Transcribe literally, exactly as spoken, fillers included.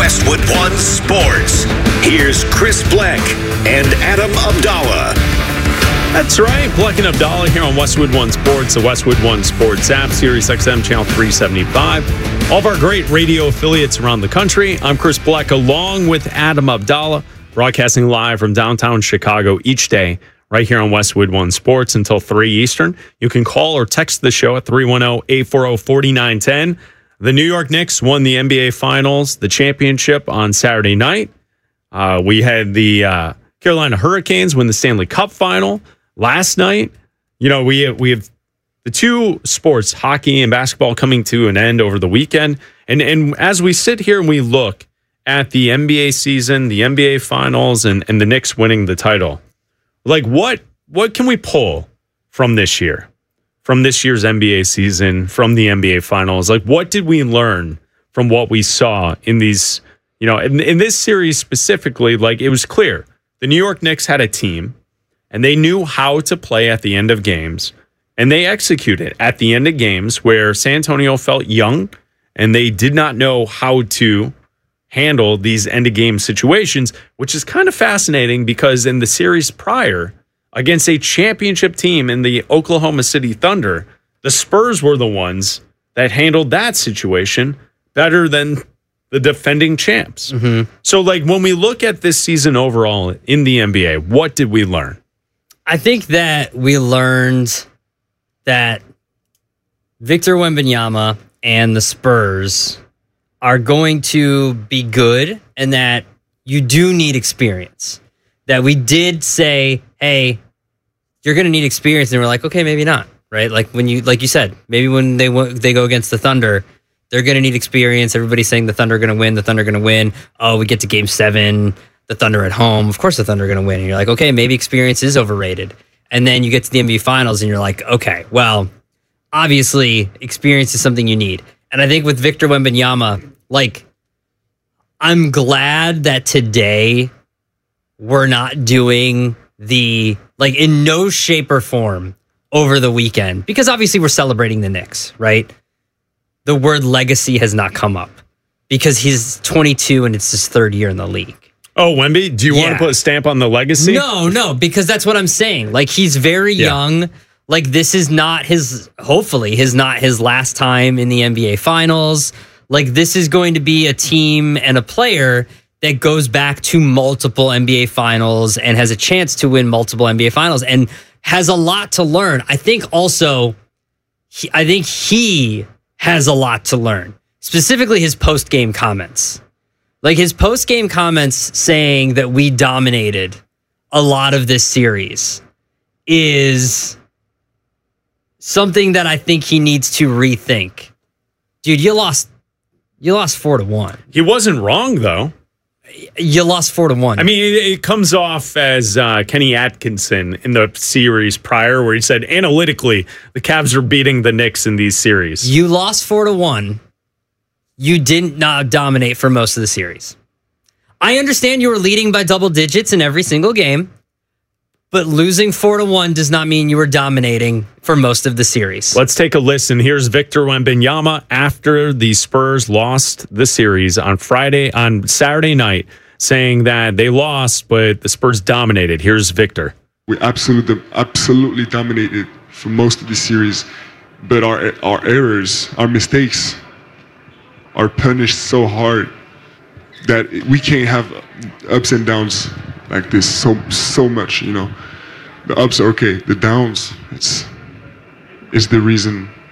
Westwood One Sports. Here's Chris Bleck and Adam Abdallah. That's right. Bleck and Abdallah here on Westwood One Sports, the Westwood One Sports app, Sirius X M channel three seventy-five. All of our great radio affiliates around the country. I'm Chris Bleck along with Adam Abdallah, broadcasting live from downtown Chicago each day right here on Westwood One Sports until three Eastern. You can call or text the show at three one zero, eight four zero, four nine one zero. The New York Knicks won the N B A Finals, the championship on Saturday night. Uh, we had the uh, Carolina Hurricanes win the Stanley Cup final last night. You know, we have, we have the two sports, hockey and basketball, coming to an end over the weekend. And and as we sit here and we look at the N B A season, the N B A Finals, and, and the Knicks winning the title, like what what can we pull from this year, from this year's N B A season, from the N B A Finals? Like, what did we learn from what we saw in these, you know, in, in this series specifically? Like, it was clear the New York Knicks had a team, and they knew how to play at the end of games, and they executed at the end of games where San Antonio felt young, and they did not know how to handle these end-of-game situations, which is kind of fascinating because in the series prior, against a championship team in the Oklahoma City Thunder, the Spurs were the ones that handled that situation better than the defending champs. Mm-hmm. So, like, when we look at this season overall in the N B A, what did we learn? I think that we learned that Victor Wembanyama and the Spurs are going to be good, and that you do need experience. That we did say, hey, you're going to need experience, and we're like, okay, maybe not, right? Like when you, like you said, maybe when they they go against the Thunder, they're going to need experience. Everybody's saying the Thunder are going to win, the Thunder are going to win. Oh, we get to game seven, the Thunder at home. Of course the Thunder are going to win. And you're like, okay, maybe experience is overrated. And then you get to the N B A Finals, and you're like, okay, well, obviously experience is something you need. And I think with Victor Wembanyama, like, I'm glad that today we're not doing the, like, in no shape or form over the weekend, because obviously we're celebrating the Knicks, right? The word legacy has not come up because he's twenty-two and it's his third year in the league. Oh, Wemby, do you yeah. want to put a stamp on the legacy? No, no, because that's what I'm saying. Like, he's very yeah. young. Like, this is not his, hopefully, his not his last time in the N B A Finals. Like, this is going to be a team and a player that goes back to multiple N B A Finals and has a chance to win multiple N B A Finals and has a lot to learn. I think also, he, I think he has a lot to learn, specifically his post-game comments. Like, his post-game comments saying that we dominated a lot of this series is something that I think he needs to rethink. Dude, you lost you lost four to one. He wasn't wrong, though. You lost four to one. I mean, it, it comes off as uh, Kenny Atkinson in the series prior, where he said, analytically, the Cavs are beating the Knicks in these series. You lost four to one. You didn't not dominate for most of the series. I understand you were leading by double digits in every single game, but losing four to one does not mean you were dominating for most of the series. Let's take a listen. Here's Victor Wembanyama after the Spurs lost the series on Friday, on Saturday night, saying that they lost, but the Spurs dominated. Here's Victor. We absolutely, absolutely dominated for most of the series, but our our errors, our mistakes, are punished so hard that we can't have ups and downs like this so so much, you know. The ups are okay, the downs, it's is the reason